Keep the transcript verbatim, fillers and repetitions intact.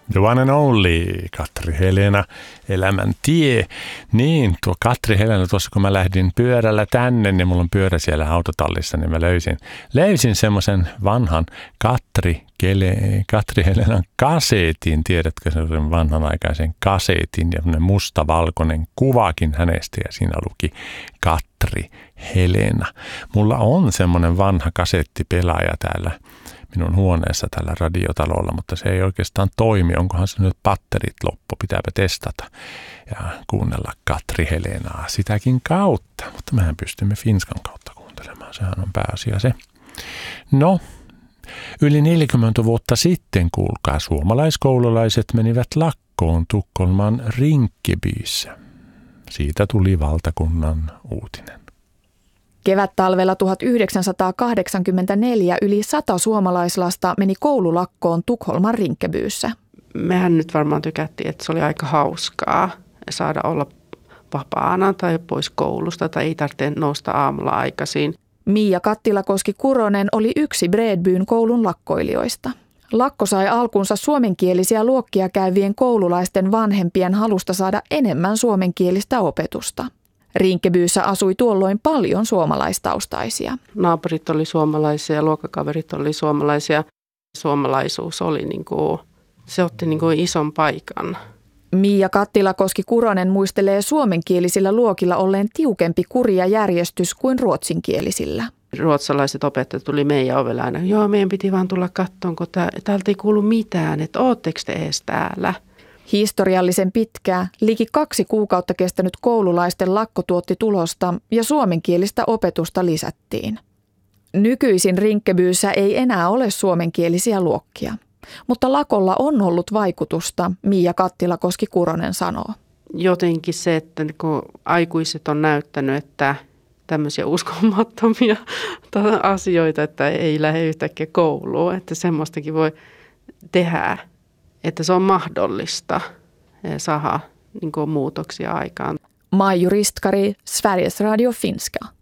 The one and only Katri Helena, elämän tie. Niin, tuo Katri Helena, tuossa kun mä lähdin pyörällä tänne, niin mulla on pyörä siellä autotallissa, niin mä löysin, löysin semmoisen vanhan Katri, Kele, Katri Helenan kasetin. Tiedätkö sen vanhanaikaisen kasetin ja mustavalkoinen kuvakin hänestä ja siinä luki Katri Helena. Mulla on semmoinen vanha kasettipelaaja täällä minun huoneessa tällä radiotalolla, mutta se ei oikeastaan toimi. Onkohan se nyt patterit loppu? Pitääpä testata ja kuunnella Katri Helenaa sitäkin kautta. Mutta mehän pystymme Finskan kautta kuuntelemaan. Sehän on pääasia se. No, yli neljäkymmentä vuotta sitten, kuulkaa, suomalaiskoululaiset menivät lakkoon Tukholman Rinkebyssä. Siitä tuli valtakunnan uutinen. Kevättalvella tuhatyhdeksänsataakahdeksankymmentäneljä yli sata suomalaislasta meni koululakkoon Tukholman Rinkebyssä. Mehän nyt varmaan tykättiin, että se oli aika hauskaa saada olla vapaana tai pois koulusta tai ei tarvitse nousta aamulla aikaisin. Mia Kattilakoski-Kuronen oli yksi Bredbyn koulun lakkoilijoista. Lakko sai alkunsa suomenkielisiä luokkia käyvien koululaisten vanhempien halusta saada enemmän suomenkielistä opetusta. Rinkebyssä asui tuolloin paljon suomalaistaustaisia. Naapurit oli suomalaisia, luokkakaverit oli suomalaisia. Suomalaisuus oli niin kuin, se otti niin kuin ison paikan. Mia Kattilakoski-Kuronen muistelee suomenkielisillä luokilla olleen tiukempi kuri ja järjestys kuin ruotsinkielisillä. Ruotsalaiset opettajat tuli meidän ovelle aina. Joo, meidän piti vaan tulla kattoon, kun täältä ei kuulu mitään, että ootteko te edes täällä? Historiallisen pitkää, liki kaksi kuukautta kestänyt koululaisten lakko tuotti tulosta ja suomenkielistä opetusta lisättiin. Nykyisin Rinkebyssä ei enää ole suomenkielisiä luokkia, mutta lakolla on ollut vaikutusta, Mia Kattilakoski-Kuronen sanoo. Jotenkin se, että kun aikuiset on näyttänyt, että tämmöisiä uskomattomia asioita, että ei lähde yhtäkkiä kouluun, että semmoistakin voi tehdä. Että se on mahdollista saada niin kuin muutoksia aikaan. Maiju Ristkari, Sveriges Radio Finska.